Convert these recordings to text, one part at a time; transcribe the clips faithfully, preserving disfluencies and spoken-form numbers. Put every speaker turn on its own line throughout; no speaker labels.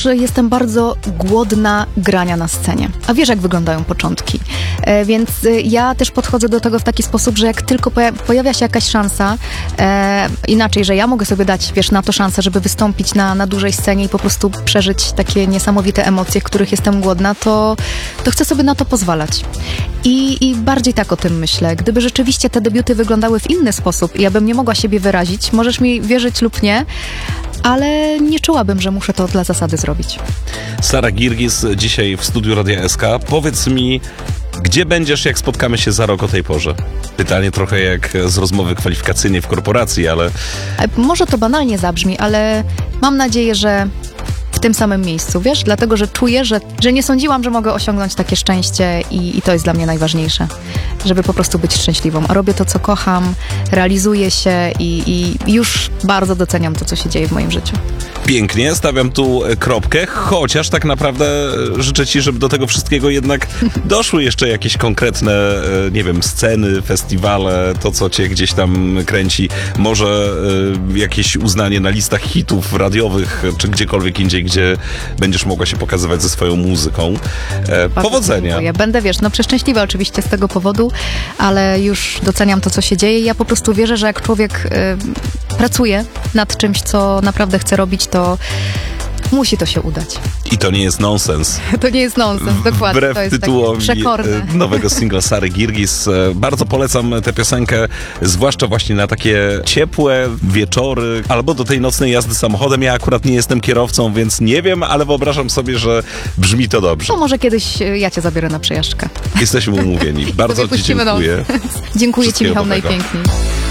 że jestem bardzo głodna grania na scenie. A wiesz, jak wyglądają początki. E, więc e, ja też podchodzę do tego w taki sposób, że jak tylko poja- pojawia się jakaś szansa, e, inaczej, że ja mogę sobie dać, wiesz, na to szansę, żeby wystąpić na, na dużej scenie i po prostu przeżyć takie niesamowite emocje, których jestem głodna, to, to chcę sobie na to pozwalać. I, I bardziej tak o tym myślę. Gdyby rzeczywiście te debiuty wyglądały w inny sposób i ja bym nie mogła siebie wyrazić, możesz mi wierzyć lub nie, ale nie czułabym, że muszę to dla zasady zrobić.
Sara Girgis dzisiaj w studiu Radia S K. Powiedz mi, gdzie będziesz, jak spotkamy się za rok o tej porze? Pytanie trochę jak z rozmowy kwalifikacyjnej w korporacji, ale...
Może to banalnie zabrzmi, ale mam nadzieję, że w tym samym miejscu, wiesz? Dlatego, że czuję, że, że nie sądziłam, że mogę osiągnąć takie szczęście i, i to jest dla mnie najważniejsze. Żeby po prostu być szczęśliwą. A robię to, co kocham, realizuję się i, i już bardzo doceniam to, co się dzieje w moim życiu.
Pięknie, stawiam tu kropkę, chociaż tak naprawdę życzę ci, żeby do tego wszystkiego jednak doszły jeszcze jakieś konkretne, nie wiem, sceny, festiwale, to co cię gdzieś tam kręci, może jakieś uznanie na listach hitów radiowych, czy gdziekolwiek indziej, gdzie będziesz mogła się pokazywać ze swoją muzyką.
Bardzo
Powodzenia.
Dziękuję. Będę, wiesz, no przeszczęśliwa oczywiście z tego powodu, ale już doceniam to, co się dzieje i ja po prostu wierzę, że jak człowiek y, pracuje nad czymś, co naprawdę chce robić, to musi to się udać.
I to nie jest nonsens.
To nie jest nonsens, dokładnie.
Wbrew
to jest
tytułowi
przekorne.
nowego singla Sary Girgis. Bardzo polecam tę piosenkę, zwłaszcza właśnie na takie ciepłe wieczory, albo do tej nocnej jazdy samochodem. Ja akurat nie jestem kierowcą, więc nie wiem, ale wyobrażam sobie, że brzmi to dobrze.
To może kiedyś ja cię zabiorę na przejażdżkę.
Jesteśmy umówieni. Bardzo ci dziękuję.
Dziękuję ci, Michał, najpiękniej.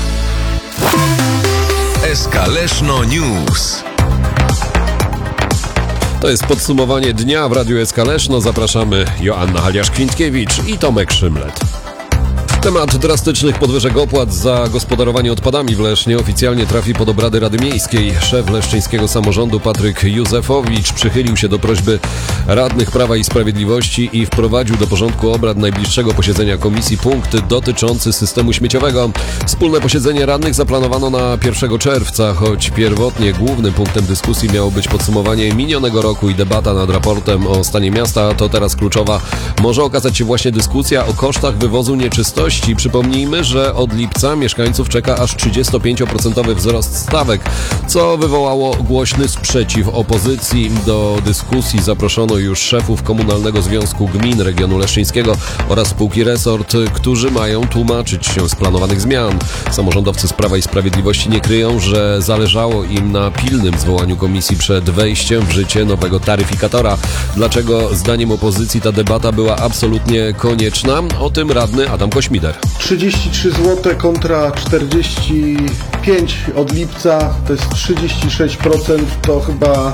S K Leszno News.
To jest podsumowanie dnia w Radiu S K Leszno. Zapraszamy Joanna Haliasz-Kwintkiewicz i Tomek Szymlet. Temat drastycznych podwyżek opłat za gospodarowanie odpadami w Lesznie oficjalnie trafi pod obrady Rady Miejskiej. Szef leszczyńskiego samorządu Patryk Józefowicz przychylił się do prośby radnych Prawa i Sprawiedliwości i wprowadził do porządku obrad najbliższego posiedzenia komisji punkt dotyczący systemu śmieciowego. Wspólne posiedzenie radnych zaplanowano na pierwszego czerwca, choć pierwotnie głównym punktem dyskusji miało być podsumowanie minionego roku i debata nad raportem o stanie miasta, to teraz kluczowa może okazać się właśnie dyskusja o kosztach wywozu nieczystości. Przypomnijmy, że od lipca mieszkańców czeka aż trzydziestopięcioprocentowy wzrost stawek, co wywołało głośny sprzeciw opozycji. Do dyskusji zaproszono już szefów Komunalnego Związku Gmin Regionu Leszczyńskiego oraz spółki Resort, którzy mają tłumaczyć się z planowanych zmian. Samorządowcy z Prawa i Sprawiedliwości nie kryją, że zależało im na pilnym zwołaniu komisji przed wejściem w życie nowego taryfikatora. Dlaczego zdaniem opozycji ta debata była absolutnie konieczna? O tym radny Adam Kośmidar.
trzydzieści trzy złote kontra czterdzieści pięć od lipca, to jest trzydzieści sześć procent, to chyba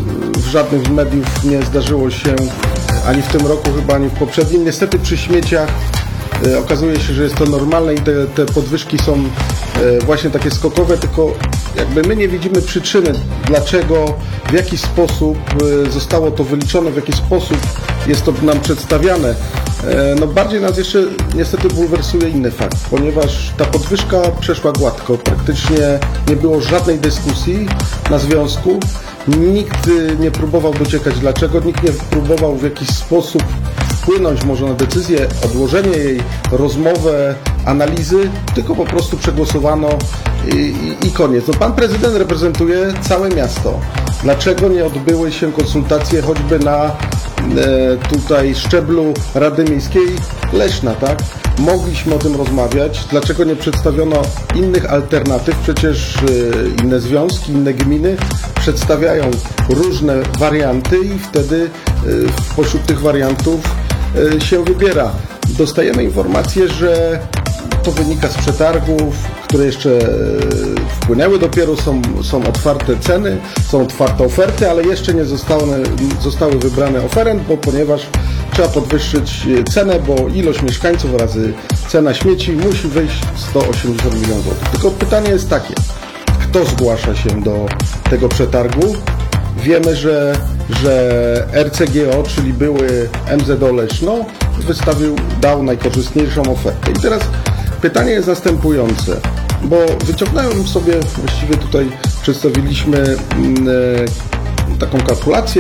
w żadnym z mediów nie zdarzyło się ani w tym roku, chyba ani w poprzednim. Niestety przy śmieciach e, okazuje się, że jest to normalne i te, te podwyżki są e, właśnie takie skokowe, tylko jakby my nie widzimy przyczyny, dlaczego, w jaki sposób e, zostało to wyliczone, w jaki sposób jest to nam przedstawiane. No bardziej nas jeszcze niestety bulwersuje inny fakt, ponieważ ta podwyżka przeszła gładko, praktycznie nie było żadnej dyskusji na związku, nikt nie próbował dociekać dlaczego, nikt nie próbował w jakiś sposób wpłynąć może na decyzję, odłożenie jej, rozmowę, analizy, tylko po prostu przegłosowano i, i, i koniec. No, pan prezydent reprezentuje całe miasto. Dlaczego nie odbyły się konsultacje choćby na tutaj szczeblu Rady Miejskiej Leszna, tak? Mogliśmy o tym rozmawiać. Dlaczego nie przedstawiono innych alternatyw? Przecież inne związki, inne gminy przedstawiają różne warianty i wtedy pośród tych wariantów się wybiera. Dostajemy informację, że to wynika z przetargów, które jeszcze wpłynęły dopiero, są, są otwarte ceny, są otwarte oferty, ale jeszcze nie zostały, zostały wybrane oferent, bo ponieważ trzeba podwyższyć cenę, bo ilość mieszkańców razy cena śmieci musi wyjść sto osiemdziesiąt milionów złotych. Tylko pytanie jest takie, kto zgłasza się do tego przetargu? Wiemy, że, że R C G O, czyli były M Z O Leszno, wystawił, dał najkorzystniejszą ofertę. I teraz pytanie jest następujące, bo wyciągnąłem sobie, właściwie tutaj przedstawiliśmy taką kalkulację,